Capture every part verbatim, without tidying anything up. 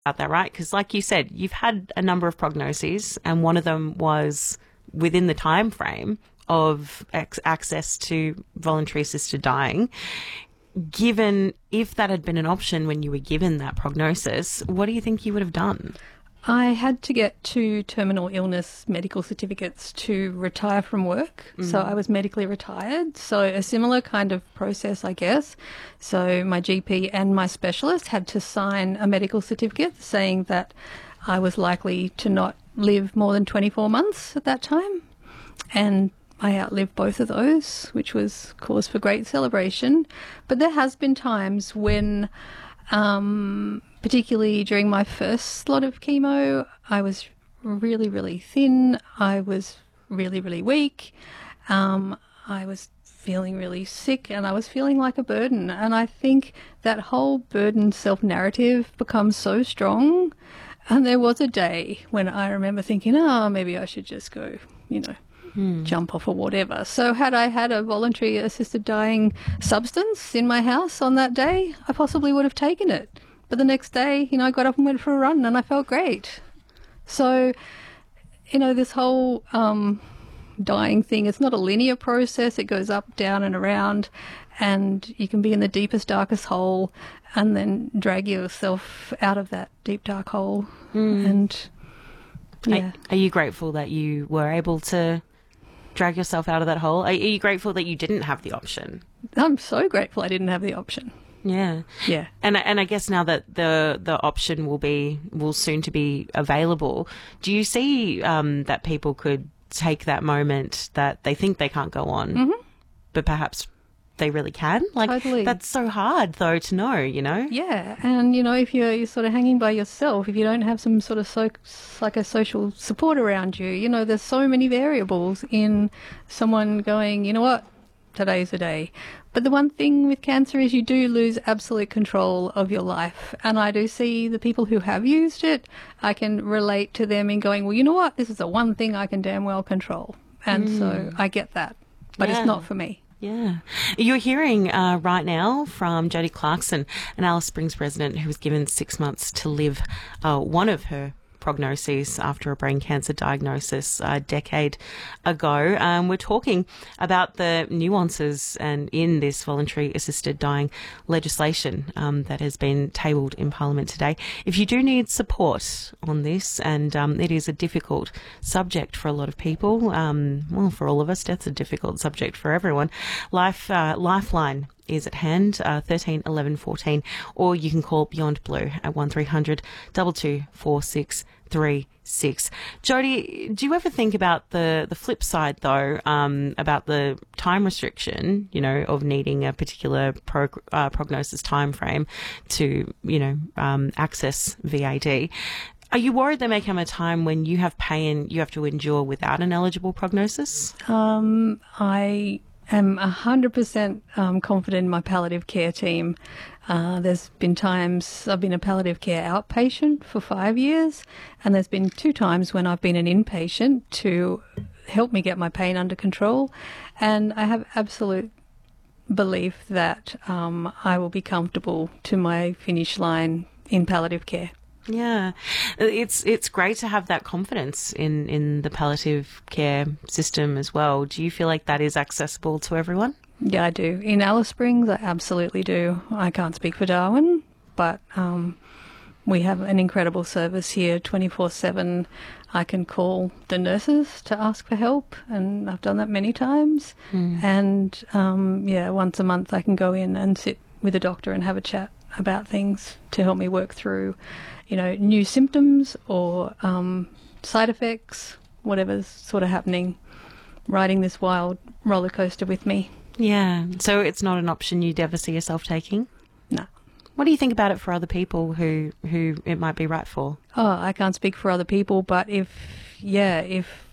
about that, right? Because like you said, you've had a number of prognoses, and one of them was within the time frame of ac- access to voluntary assisted dying. Given, if that had been an option when you were given that prognosis, what do you think you would have done? I had to get two terminal illness medical certificates to retire from work. Mm. So I was medically retired. So a similar kind of process, I guess. So my G P and my specialist had to sign a medical certificate saying that I was likely to not live more than twenty-four months at that time. And I outlived both of those, which was cause for great celebration. But there has been times when... Um, particularly during my first lot of chemo, I was really, really thin. I was really, really weak. Um, I was feeling really sick, and I was feeling like a burden. And I think that whole burden self-narrative becomes so strong. And there was a day when I remember thinking, oh, maybe I should just go, you know, Hmm. jump off or whatever. So had I had a voluntary assisted dying substance in my house on that day, I possibly would have taken it. But the next day, you know, I got up and went for a run and I felt great. So, you know, this whole um, dying thing, it's not a linear process. It goes up, down and around, and you can be in the deepest, darkest hole and then drag yourself out of that deep, dark hole. Hmm. And yeah. Are, are you grateful that you were able to drag yourself out of that hole? Are you grateful that you didn't have the option? I'm so grateful I didn't have the option. Yeah. Yeah. And and I guess now that the the option will be will soon to be available, do you see um, that people could take that moment that they think they can't go on, mm-hmm. but perhaps they really can? Like, totally. That's so hard though to know, you know? Yeah. And you know, if you're you're sort of hanging by yourself, if you don't have some sort of so, psychosocial support around you, you know, there's so many variables in someone going, you know what, today's the day. But the one thing with cancer is you do lose absolute control of your life. And I do see the people who have used it, I can relate to them in going, well, you know what, this is the one thing I can damn well control. And mm. so I get that. But yeah. It's not for me. Yeah. You're hearing uh, right now from Jody Clarkson, an Alice Springs resident who was given six months to live uh, one of her prognoses after a brain cancer diagnosis a decade ago. Um, we're talking about the nuances and in this voluntary assisted dying legislation um, that has been tabled in Parliament today. If you do need support on this, and um, it is a difficult subject for a lot of people, um, well, for all of us, death's a difficult subject for everyone. Life uh, Lifeline is at hand, uh, thirteen eleven fourteen, or you can call Beyond Blue at one three hundred two two four six three six. Jody, do you ever think about the, the flip side, though, um, about the time restriction, you know, of needing a particular pro, uh, prognosis time frame to, you know, um, access V A D? Are you worried there may come a time when you have pain you have to endure without an eligible prognosis? Um, I am one hundred percent um, confident in my palliative care team. Uh, there's been times I've been a palliative care outpatient for five years, and there's been two times when I've been an inpatient to help me get my pain under control. And I have absolute belief that um, I will be comfortable to my finish line in palliative care. Yeah, it's it's great to have that confidence in, in the palliative care system as well. Do you feel like that is accessible to everyone? Yeah, I do. In Alice Springs, I absolutely do. I can't speak for Darwin, but um, we have an incredible service here twenty-four seven. I can call the nurses to ask for help, and I've done that many times. Mm. And, um, yeah, once a month I can go in and sit with a doctor and have a chat about things to help me work through, you know, new symptoms or um, side effects, whatever's sort of happening, riding this wild roller coaster with me. Yeah. So it's not an option you'd ever see yourself taking? No. What do you think about it for other people who, who it might be right for? Oh, I can't speak for other people, but if, yeah, if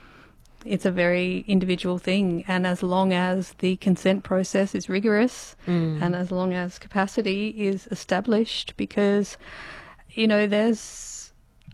it's a very individual thing, and as long as the consent process is rigorous mm. and as long as capacity is established, because, you know, there's,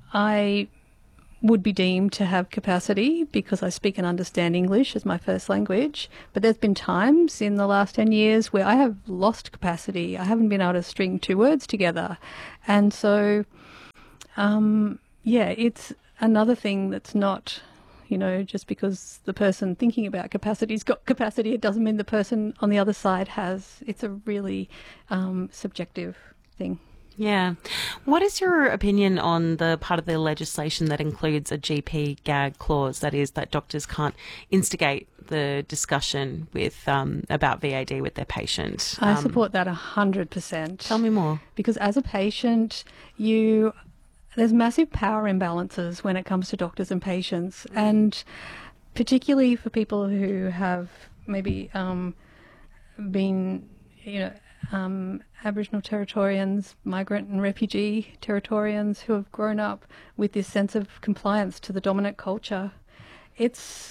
I would be deemed to have capacity because I speak and understand English as my first language, but there's been times in the last ten years where I have lost capacity. I haven't been able to string two words together. And so Um, yeah, it's another thing that's not, you know, just because the person thinking about capacity's got capacity, it doesn't mean the person on the other side has. It's a really um, subjective thing. Yeah. What is your opinion on the part of the legislation that includes a G P gag clause, that is, that doctors can't instigate the discussion with um, about V A D with their patient? I um, support that one hundred percent. Tell me more. Because as a patient, you there's massive power imbalances when it comes to doctors and patients, and particularly for people who have maybe um, been, you know, um, Aboriginal Territorians, migrant and refugee Territorians who have grown up with this sense of compliance to the dominant culture. It's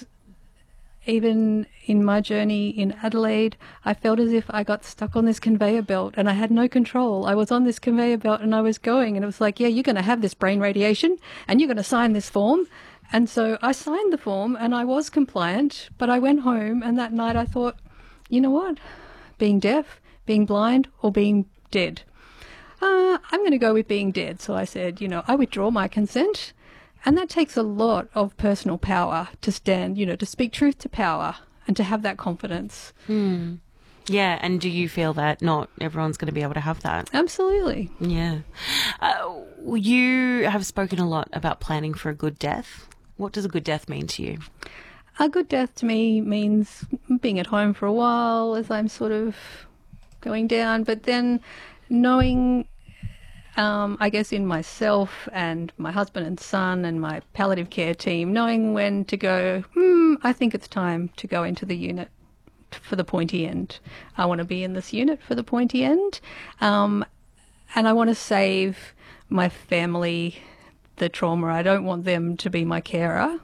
even in my journey in Adelaide, I felt as if I got stuck on this conveyor belt and I had no control. I was on this conveyor belt and I was going, and it was like, yeah, you're going to have this brain radiation and you're going to sign this form. And so I signed the form and I was compliant, but I went home and that night I thought, you know what, being deaf, being blind, or being dead? Uh, I'm going to go with being dead. So I said, you know, I withdraw my consent. And that takes a lot of personal power to stand, you know, to speak truth to power and to have that confidence. Hmm. Yeah, and do you feel that not everyone's going to be able to have that? Absolutely. Yeah. Uh, you have spoken a lot about planning for a good death. What does a good death mean to you? A good death to me means being at home for a while as I'm sort of going down, but then knowing, um, I guess, in myself and my husband and son and my palliative care team, knowing when to go, hmm, I think it's time to go into the unit for the pointy end. I want to be in this unit for the pointy end. Um, and I want to save my family the trauma. I don't want them to be my carer.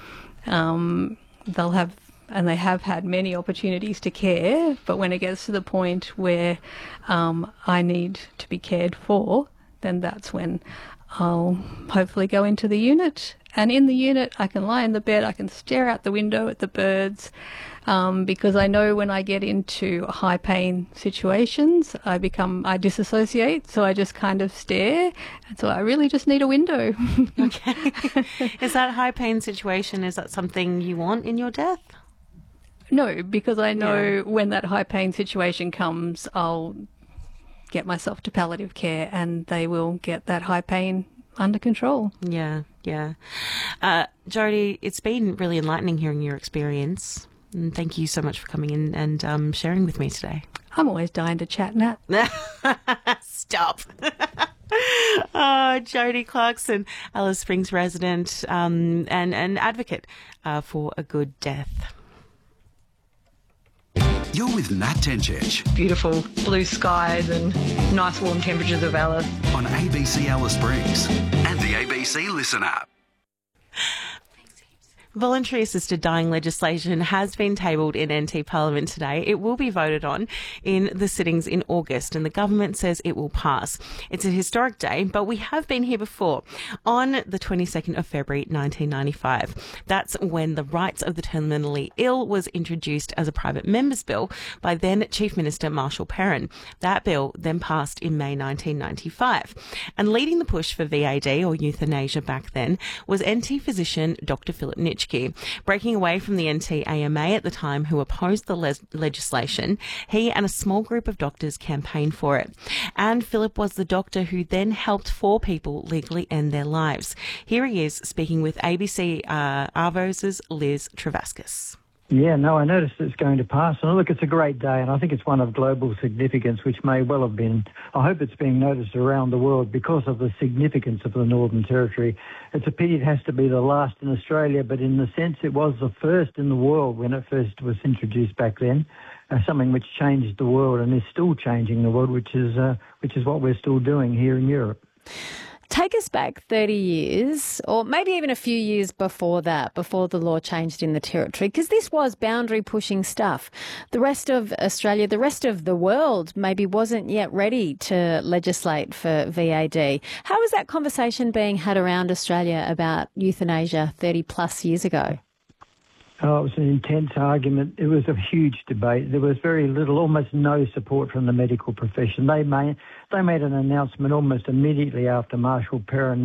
Um, they'll have and they have had many opportunities to care, but when it gets to the point where um, I need to be cared for, then that's when I'll hopefully go into the unit. And in the unit, I can lie in the bed, I can stare out the window at the birds, um, because I know when I get into high pain situations, I become, I disassociate, so I just kind of stare. And so I really just need a window. Okay. Is that high pain situation, is that something you want in your death? No, because I know Yeah. when that high pain situation comes, I'll get myself to palliative care and they will get that high pain under control. Yeah, yeah. Uh, Jodie, it's been really enlightening hearing your experience. And thank you so much for coming in and um, sharing with me today. I'm always dying to chat, Nat. Stop. Oh, Jodie Clarkson, Alice Springs resident um, and an advocate uh, for a good death. You're with Nat Tencic Beautiful blue skies and nice warm temperatures of Alice. on A B C Alice Springs and the A B C Listen app. Voluntary assisted dying legislation has been tabled in N T Parliament today. It will be voted on in the sittings in August, and the government says it will pass. It's a historic day, but we have been here before. On the twenty-second of February nineteen ninety-five, that's when the Rights of the Terminally Ill was introduced as a private member's bill by then Chief Minister Marshall Perrin. That bill then passed in May nineteen ninety-five. And leading the push for V A D, or euthanasia back then, was N T physician Doctor Philip Nitschke. Breaking away from the N T A M A at the time, who opposed the le- legislation, he and a small group of doctors campaigned for it. And Philip was the doctor who then helped four people legally end their lives. Here he is speaking with A B C uh, Arvos's Liz Travascus. Yeah, no, I noticed it's going to pass. And look, it's a great day, and I think it's one of global significance, which may well have been. I hope it's being noticed around the world because of the significance of the Northern Territory. It's a pity it has to be the last in Australia, but in the sense it was the first in the world when it first was introduced back then, uh, something which changed the world and is still changing the world, which is uh, which is what we're still doing here in Europe. Take us back thirty years, or maybe even a few years before that, before the law changed in the Territory, because this was boundary-pushing stuff. The rest of Australia, the rest of the world maybe wasn't yet ready to legislate for V A D. How was that conversation being had around Australia about euthanasia thirty plus years ago? Oh, it was an intense argument. It was a huge debate. There was very little, almost no support from the medical profession. They made, they made an announcement almost immediately after Marshall Perrin